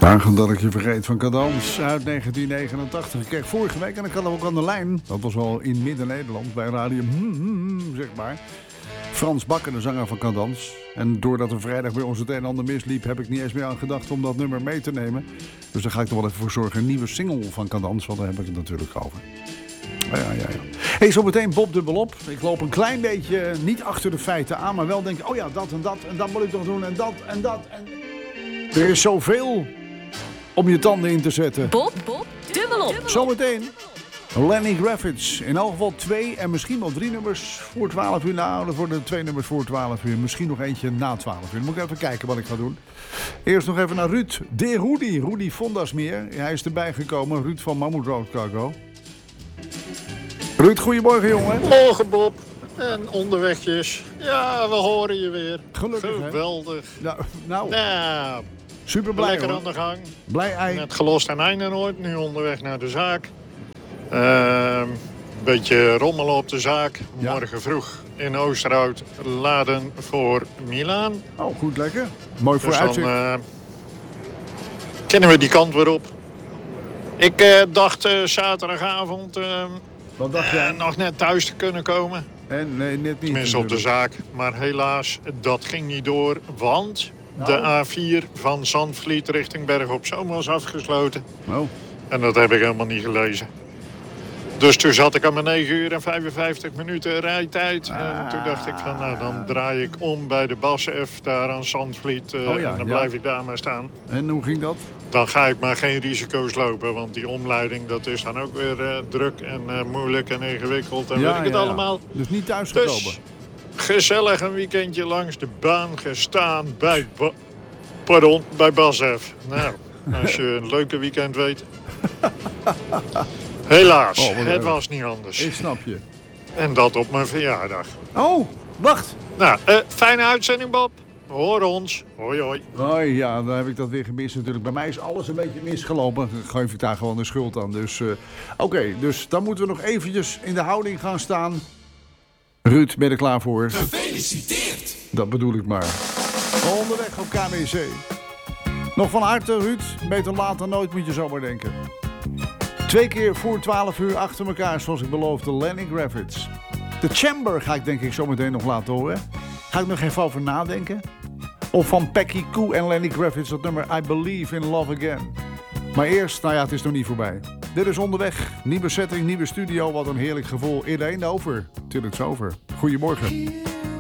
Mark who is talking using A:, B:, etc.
A: Dagen dat ik je vergeet van Cadans uit 1989. Ik kreeg vorige week en ik had hem ook aan de lijn. Dat was wel in Midden-Nederland bij Radio zeg maar. Frans Bakker, de zanger van Cadans. En doordat er vrijdag bij ons het een en ander misliep, heb ik niet eens meer aan gedacht om dat nummer mee te nemen. Dus daar ga ik er wel even voor zorgen. Een nieuwe single van Cadans, want daar heb ik het natuurlijk over. Ja. Hey, zometeen Bob dubbelop. Ik loop een klein beetje niet achter de feiten aan, maar wel denk, oh ja, dat en dat moet ik nog doen en dat. En er is zoveel om je tanden in te zetten.
B: Bob dubbelop.
A: Zometeen Lenny Kravitz. In elk geval 2 en misschien wel 3 nummers voor 12 uur. Nou, er worden 2 nummers voor 12 uur. Misschien nog eentje na 12 uur. Dan moet ik even kijken wat ik ga doen. Eerst nog even naar Ruud. De Rudy Vondasmeer. Hij is erbij gekomen. Ruud van Mammoet Road Cargo. Ruud, goedemorgen jongen.
C: Morgen Bob. En onderwegjes. Ja, we horen je weer.
A: Gelukkig,
C: geweldig.
A: Nou, super blij
C: lekker
A: hoor.
C: Aan de gang.
A: Blij ei.
C: Net gelost aan Eindenoord. Nu onderweg naar de zaak. Een beetje rommelen op de zaak.
A: Ja.
C: Morgen vroeg in Oosterhout laden voor Milaan.
A: Oh, goed lekker. Mooi
C: Dus
A: vooruitzicht.
C: dan kennen we die kant weer op. Ik dacht zaterdagavond
A: Wat dacht jij?
C: nog net thuis te kunnen komen.
A: En nee, net niet.
C: Tenminste op de zaak. Maar helaas, dat ging niet door. Want de A4 van Zandvliet richting Berg op Zoom was afgesloten.
A: Oh.
C: En dat heb ik helemaal niet gelezen. Dus toen zat ik aan mijn 9 uur en 55 minuten rijtijd. En toen dacht ik van, nou dan draai ik om bij de Basf daar aan Zandvliet. En dan blijf ik daar maar staan.
A: En hoe ging dat?
C: Dan ga ik maar geen risico's lopen. Want die omleiding, dat is dan ook weer druk en moeilijk en ingewikkeld. En weet ik het allemaal.
A: Dus niet thuisgekomen.
C: Dus gezellig een weekendje langs de baan gestaan bij Basf. Nou, als je een leuke weekend weet. Helaas, het was niet anders.
A: Ik snap je.
C: En dat op mijn verjaardag.
A: Oh, wacht.
C: Nou, fijne uitzending Bob. We horen ons. Hoi hoi.
A: Oh ja, dan heb ik dat weer gemist natuurlijk. Bij mij is alles een beetje misgelopen. Dan geef ik daar gewoon de schuld aan. Dus oké, dus dan moeten we nog eventjes in de houding gaan staan. Ruud, ben je er klaar voor?
D: Gefeliciteerd!
A: Dat bedoel ik maar. Onderweg op KWC. Nog van harte, Ruud. Beter laat dan nooit, moet je zomaar denken. 2 keer voor 12 uur achter elkaar, zoals ik beloofde, Lenny Kravitz. The Chamber ga ik denk ik zo meteen nog laten horen. Ga ik nog even over nadenken. Of van Peggy Koo en Lenny Kravitz, dat nummer I Believe in Love Again. Maar eerst, nou ja, het is nog niet voorbij. Dit is onderweg. Nieuwe setting, nieuwe studio. Wat een heerlijk gevoel. In Eindhoven. Till it's over. Goedemorgen.